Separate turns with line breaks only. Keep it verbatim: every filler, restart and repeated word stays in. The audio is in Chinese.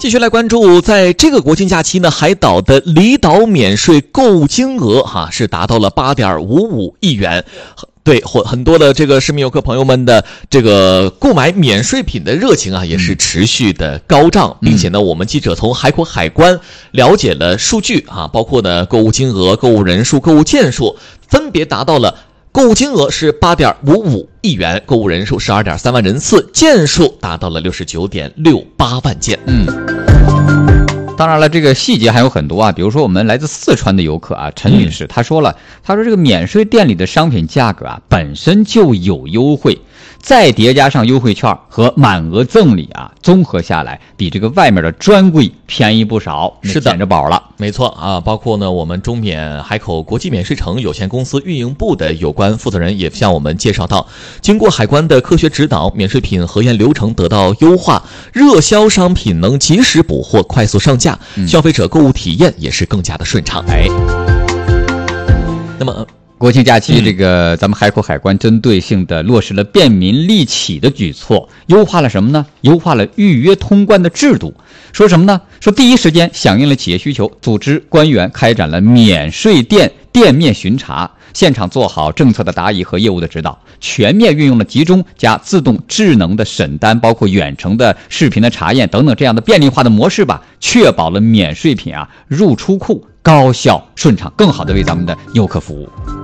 继续来关注，在这个国庆假期呢，海岛的离岛免税购物金额哈是达到了 八点五五亿元。对，很多的这个市民游客朋友们的这个购买免税品的热情啊，也是持续的高涨，并且呢，我们记者从海口海关了解了数据啊，包括呢购物金额、购物人数、购物件数，分别达到了购物金额是 八点五五亿元，购物人数 十二点三万人次，件数达到了 六十九点六八万件。
嗯。当然了，这个细节还有很多啊，比如说我们来自四川的游客啊，陈女士，她说了，她说这个免税店里的商品价格啊本身就有优惠，再叠加上优惠券和满额赠礼啊，综合下来比这个外面的专柜便宜不少，
是的，
捡着宝了。
没错啊，包括呢我们中免海口国际免税城有限公司运营部的有关负责人也向我们介绍到，经过海关的科学指导，免税品核验流程得到优化，热销商品能及时补货，快速上架，嗯、消费者购物体验也是更加的顺畅。
哎，
那么
国庆假期，这个咱们海口海关针对性的落实了便民利企的举措，优化了什么呢？优化了预约通关的制度。说什么呢？说第一时间响应了企业需求，组织官员开展了免税店店面巡查，现场做好政策的答疑和业务的指导，全面运用了集中加自动智能的审单，包括远程的视频的查验等等这样的便利化的模式吧，确保了免税品啊入出库高效顺畅，更好的为咱们的游客服务。